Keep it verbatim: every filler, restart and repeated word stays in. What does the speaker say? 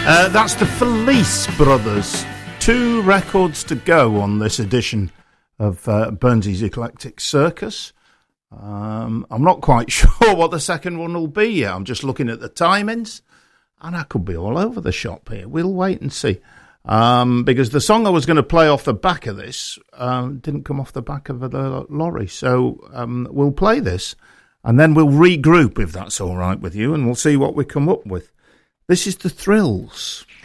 Uh, that's the Felice Brothers. Two records to go on this edition of uh, Burnsy's Eclectic Circus. Um, I'm not quite sure what the second one will be yet. I'm just looking at the timings, and I could be all over the shop here. We'll wait and see. Um, because the song I was going to play off the back of this um, didn't come off the back of the lorry. So um, we'll play this, and then we'll regroup, if that's all right with you, and we'll see what we come up with. This is The Thrills.